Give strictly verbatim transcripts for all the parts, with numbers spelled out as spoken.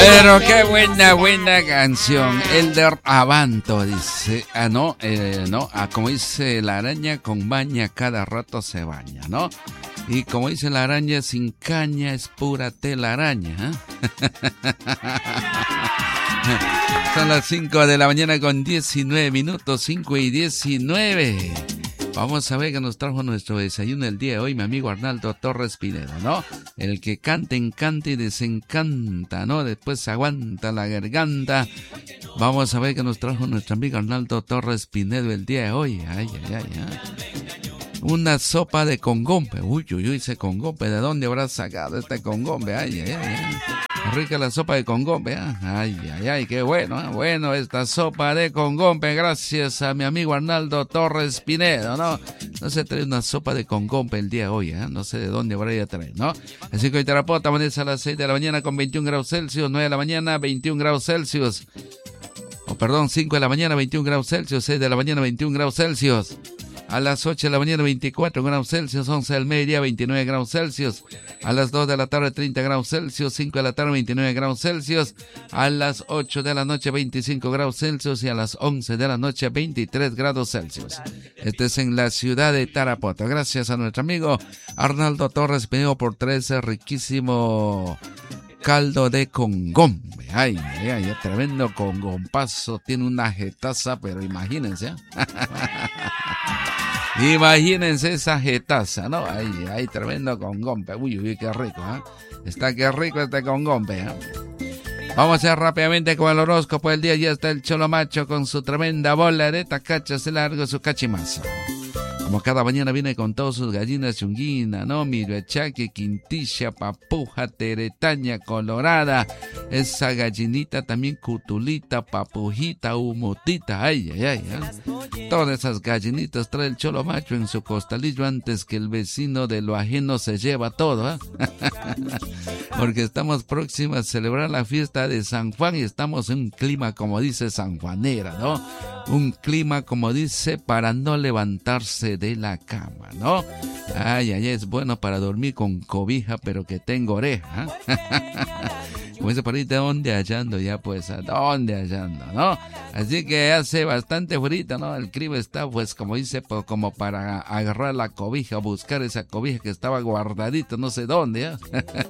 Pero qué buena, buena canción. Elder Avanto dice, ah, no, eh, no, ah, como dice la araña, con baña cada rato se baña, ¿no? Y como dice la araña, sin caña es pura telaraña, ¿eh? Son las cinco de la mañana con diecinueve minutos, cinco y diecinueve. Vamos a ver qué nos trajo nuestro desayuno el día de hoy, mi amigo Arnaldo Torres Pinedo, ¿no? El que canta, encanta y desencanta, ¿no? Después se aguanta la garganta. Vamos a ver qué nos trajo nuestro amigo Arnaldo Torres Pinedo el día de hoy. Ay, ay, ay, ay. Una sopa de congombe. Uy, uy, uy, ese congombe, ¿de dónde habrá sacado este congombe? Ay, ay, ay, ay. Rica la sopa de congombe, ¿eh? Ay, ay, ay, qué bueno, ¿eh? Bueno, esta sopa de congombe, gracias a mi amigo Arnaldo Torres Pinedo, ¿no? No se trae una sopa de congombe el día de hoy, ¿eh? No sé de dónde habrá ido a traer, ¿no? Así que hoy Tarapota amanece a las seis de la mañana con veintiún grados Celsius, nueve de la mañana, veintiún grados Celsius. O oh, perdón, cinco de la mañana, veintiún grados Celsius, seis de la mañana, veintiún grados Celsius. A las ocho de la mañana, veinticuatro grados Celsius, once del mediodía, veintinueve grados Celsius. A las dos de la tarde, treinta grados Celsius, cinco de la tarde, veintinueve grados Celsius. A las ocho de la noche, veinticinco grados Celsius. Y a las once de la noche, veintitrés grados Celsius. Este es en la ciudad de Tarapoto. Gracias a nuestro amigo Arnaldo Torres Pinedo por traer ese riquísimo caldo de congombe. Ay, ay, ay, tremendo congompazo. Tiene una jetaza, pero imagínense, ¿eh? Imagínense esa jetaza, ¿no? Ay, ay, tremendo congombe. Uy, uy, qué rico, ¿eh? Está qué rico este congombe, ¿eh? Vamos a hacer rápidamente con el horóscopo del día. Ya está el Cholo Macho con su tremenda bola de tacachas de largo, su cachimazo. Como cada mañana viene con todas sus gallinas chunguina, ¿no? Miruachaque, quintilla, papuja, teretaña, colorada. Esa gallinita también cutulita, papujita, humutita. Ay, ay, ay, ¿eh? Todas esas gallinitas trae el Cholo Macho en su costalillo antes que el vecino de lo ajeno se lleva todo, ¿eh? Porque estamos próximos a celebrar la fiesta de San Juan y estamos en un clima, como dice sanjuanera, ¿no? Un clima, como dice, para no levantarse de la cama, ¿no? Ay, ay, es bueno para dormir con cobija, pero que tenga oreja. Como dice por ahí, ¿de dónde hallando ya? Pues, ¿a dónde hallando, no? Así que hace bastante frío, ¿no? El clima está, pues, como dice, pues, como para agarrar la cobija, buscar esa cobija que estaba guardadita, no sé dónde, ¿eh?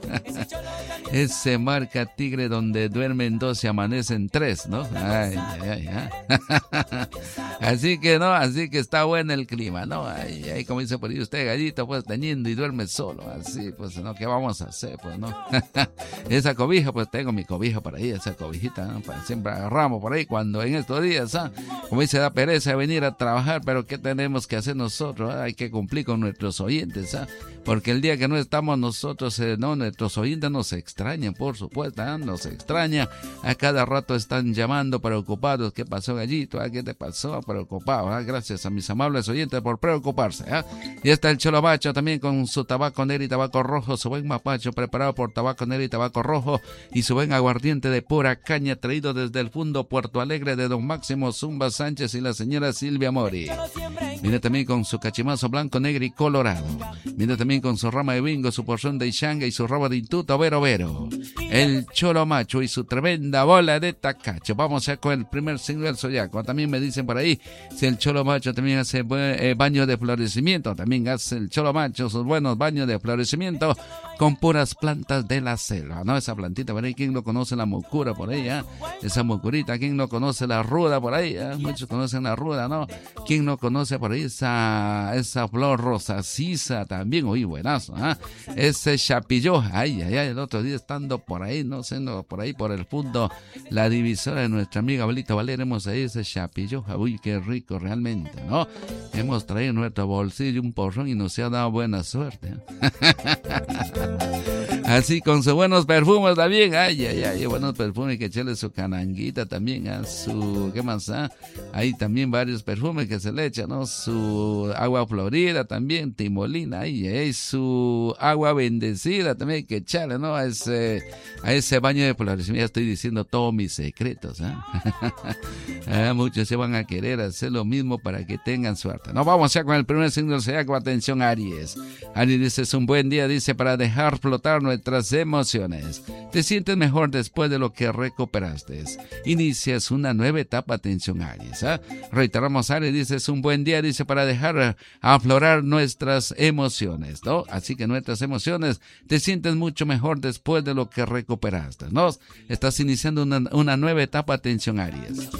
Ese marca tigre donde duermen dos y amanecen tres, ¿no? Ay, ay, ay, ay. Así que, ¿no? Así que está bueno el clima, ¿no? Ay, ay, como dice por ahí, usted gallito, pues, teniendo y duerme solo, así, pues, ¿no? ¿Qué vamos a hacer, pues, no? Esa cobija, pues, tengo mi cobija por ahí, esa cobijita, ¿no? Para siempre agarramos por ahí cuando en estos días, ¿ah? Como dice, da pereza venir a trabajar, pero ¿qué tenemos que hacer nosotros? ¿Ah? Hay que cumplir con nuestros oyentes, ¿ah? Porque el día que no estamos nosotros, eh, no, nuestros oyentes nos extrañan, por supuesto, ¿eh? Nos extraña. A cada rato están llamando preocupados. ¿Qué pasó, gallito? ¿Ah? ¿Qué te pasó? Preocupado. ¿Ah? Gracias a mis amables oyentes por preocuparse. ¿eh? Y está el Cholo Macho también con su tabaco negro y tabaco rojo, su buen mapacho preparado por tabaco negro y tabaco rojo y su buen aguardiente de pura caña traído desde el Fundo Puerto Alegre de don Máximo Zumba Sánchez y la señora Silvia Mori. Viene también con su cachimazo blanco, negro y colorado. Viene también con su rama de bingo, su porción de Ishanga y su rabo de intuto vero vero. El Cholo Macho y su tremenda bola de tacacho. Vamos ya con el primer signo del zodiaco. También me dicen por ahí si el Cholo Macho también hace eh, baño de florecimiento. También hace el Cholo Macho sus buenos baños de florecimiento con puras plantas de la selva, ¿no? Esa plantita por ahí, ¿quién no conoce la mucura por ahí, eh? Esa mucurita, ¿quién no conoce la ruda por ahí, eh? Muchos conocen la ruda, ¿no? ¿Quién no conoce por ahí esa, esa flor rosa sisa también? Uy, buenazo, ¿eh? Ese chapillo, ay, ay, ay, el otro día estando por ahí, no sé, no, por ahí por el fondo, la divisora de nuestra amiga Abuelita Valera, hemos ahí ese chapillo, uy, qué rico realmente, ¿no? Hemos traído en nuestro bolsillo un porrón y nos ha dado buena suerte, ¿eh? Así con sus buenos perfumes también, ay, ay, ay, buenos perfumes, que echarle su cananguita también, a su, ¿qué más? Ah? Hay también varios perfumes que se le echan, ¿no? Su agua florida también, timolina, ay, ay, su agua bendecida también hay que echarle, ¿no? A ese, a ese baño de florecimiento, ya estoy diciendo todos mis secretos, ¿ah? ¿eh? Muchos se van a querer hacer lo mismo para que tengan suerte. No, vamos ya con el primer signo del zodiaco, atención Aries. Aries dice, es un buen día, dice, para dejar flotar nuestra nuestras emociones. Te sientes mejor después de lo que recuperaste. Inicias una nueva etapa, atención Aries. ¿eh? Reiteramos, Aries, dice, es un buen día, dice, para dejar aflorar nuestras emociones, ¿no? Así que nuestras emociones, te sientes mucho mejor después de lo que recuperaste, ¿no? Estás iniciando una, una nueva etapa, atención Aries.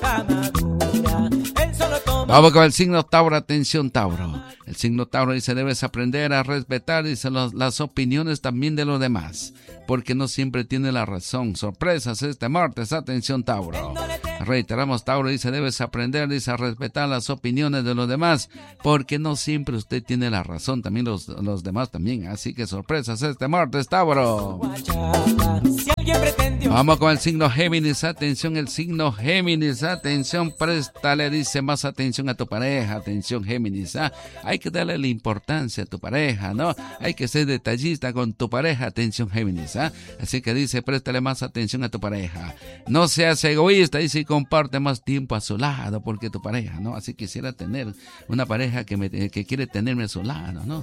Vamos con el signo Tauro, atención Tauro. El signo Tauro dice, debes aprender a respetar, dice, los, las opiniones también de los demás, porque no siempre tiene la razón. Sorpresas este martes, atención Tauro. Reiteramos, Tauro dice, debes aprender, dice, a respetar las opiniones de los demás, porque no siempre usted tiene la razón, también los, los demás también. Así que sorpresas este martes, Tauro. Vamos con el signo Géminis, atención, el signo Géminis, atención, préstale, dice, más atención a tu pareja, atención Géminis, ¿ah? Hay que darle la importancia a tu pareja, ¿no? Hay que ser detallista con tu pareja, atención Géminis, ¿ah? Así que dice, préstale más atención a tu pareja. No seas egoísta, dice, y comparte más tiempo a su lado, porque tu pareja, ¿no? Así quisiera tener una pareja que, me, que quiere tenerme a su lado, ¿no?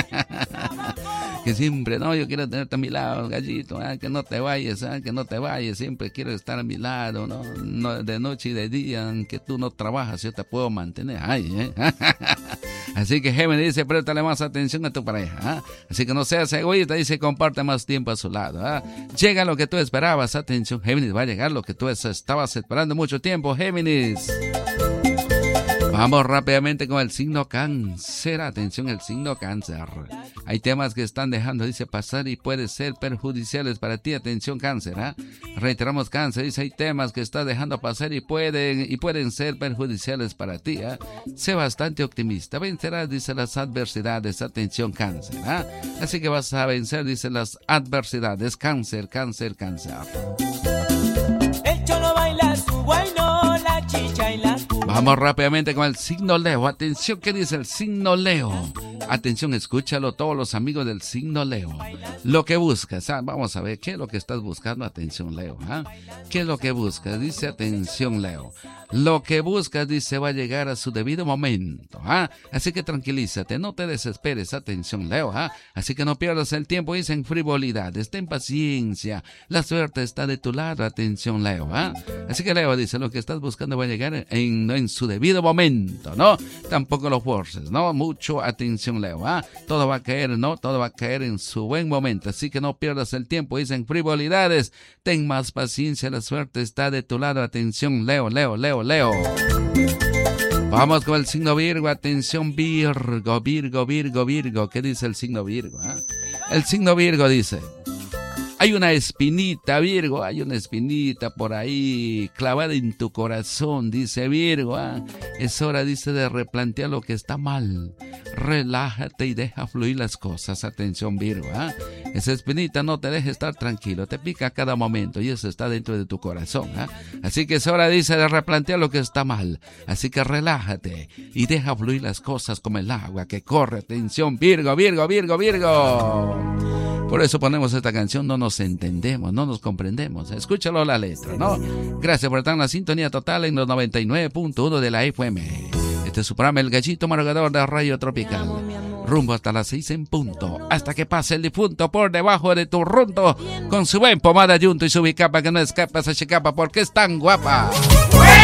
Que siempre, no, yo quiero tenerte a mi lado, gallito, ¿ah? Que no te vayas, ¿ah? Que no te vayas, siempre quiero estar a mi lado, ¿no? No, de noche y de día, aunque tú no trabajas, yo te puedo mantener. Ay, ¿eh? Así que Géminis dice, préstale más atención a tu pareja, ¿ah? Así que no seas egoísta, dice, comparte más tiempo a su lado, ¿ah? Llega lo que tú esperabas, atención Géminis, va a llegar lo que tú estabas esperando mucho tiempo, Géminis. Vamos rápidamente con el signo Cáncer. Atención, el signo Cáncer. Hay temas que están dejando, dice, pasar y pueden ser perjudiciales para ti. Atención, Cáncer. ¿eh? Reiteramos, Cáncer. Dice, hay temas que estás dejando pasar y pueden, y pueden ser perjudiciales para ti. ¿eh? Sé bastante optimista. Vencerás, dice, las adversidades. Atención, Cáncer. ¿eh? Así que vas a vencer, dice, las adversidades. Cáncer, Cáncer, Cáncer. El cholo baila su guayno, la chicha y la... Vamos rápidamente con el signo Leo. Atención, ¿qué dice el signo Leo? Atención, escúchalo todos los amigos del signo Leo. Lo que buscas, ¿ah? Vamos a ver, ¿qué es lo que estás buscando? Atención, Leo. ¿ah? ¿Qué es lo que buscas? Dice, atención, Leo. Lo que buscas, dice, va a llegar a su debido momento. ¿ah? Así que tranquilízate, no te desesperes. Atención, Leo. ¿ah? Así que no pierdas el tiempo, dice, en frivolidades. Ten paciencia. La suerte está de tu lado. Atención, Leo. ¿ah? Así que, Leo, dice, lo que estás buscando va a llegar en, en su debido momento, ¿no? Tampoco lo forces, ¿no? Mucho atención, Leo. ¿ah? Todo va a caer, ¿no? Todo va a caer en su buen momento. Así que no pierdas el tiempo, dice, en frivolidades. Ten más paciencia. La suerte está de tu lado. Atención, Leo, Leo, Leo. Leo. Vamos con el signo Virgo, atención Virgo, Virgo, Virgo, Virgo. ¿Qué dice el signo Virgo? ¿eh? El signo Virgo dice, hay una espinita, Virgo, hay una espinita por ahí clavada en tu corazón, dice Virgo. ¿eh? Es hora, dice, de replantear lo que está mal. Relájate y deja fluir las cosas. Atención, Virgo. ¿eh? Esa espinita no te deja estar tranquilo, te pica a cada momento y eso está dentro de tu corazón. ¿eh? Así que es hora, dice, de replantear lo que está mal. Así que relájate y deja fluir las cosas como el agua que corre. Atención, Virgo, Virgo, Virgo, Virgo. Por eso ponemos esta canción, no nos entendemos, no nos comprendemos. Escúchalo la letra, ¿no? Gracias por estar en la sintonía total en los noventa y nueve punto uno de la F M. Este es su programa El Gallito Madrugador de Radio Tropical. Rumbo hasta las seis en punto. Hasta que pase el difunto por debajo de tu runto. Con su buen pomada yunto y su bicapa que no escapa esa chicapa porque es tan guapa.